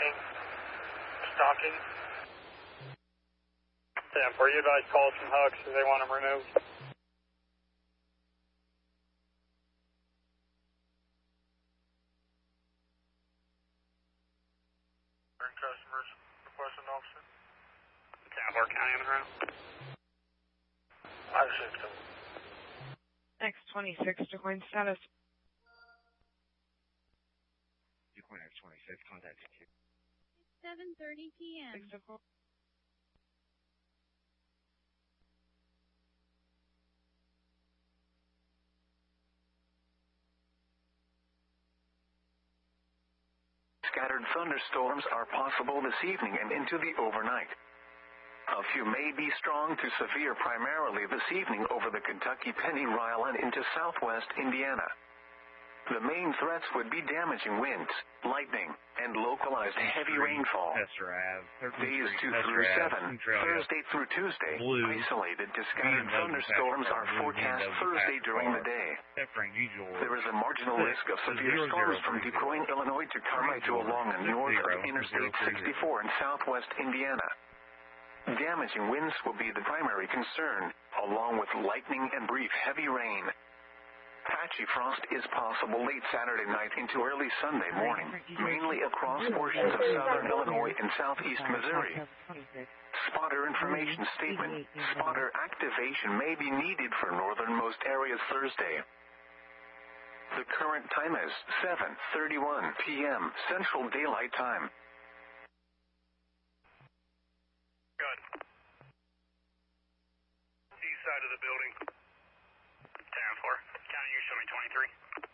Stalking. 10-4, you advise calls from Hugs if they want them removed. Customers request an officer. 10-4, County on the ground. I received them. X26, DuQuoin status. DuQuoin X26, contact secure. 7:30 p.m. Scattered thunderstorms are possible this evening and into the overnight. A few may be strong to severe primarily this evening over the Kentucky Peninsula and into southwest Indiana. The main threats would be damaging winds, lightning, and localized heavy rainfall. Days 2 through 7, Thursday through Tuesday, isolated to scattered thunderstorms are forecast Thursday during the day. There is a marginal risk of severe storms from DuQuoin, Illinois to Carmichael along and north of Interstate 64 in southwest Indiana. Damaging winds will be the primary concern, along with lightning and brief heavy rain. Patchy frost is possible late Saturday night into early Sunday morning, mainly across portions of southern Illinois and southeast Missouri. Spotter information statement. Spotter activation may be needed for northernmost areas Thursday. The current time is 7:31 p.m. Central Daylight Time. Good. East side of the building. 10-4. County, you show me 23.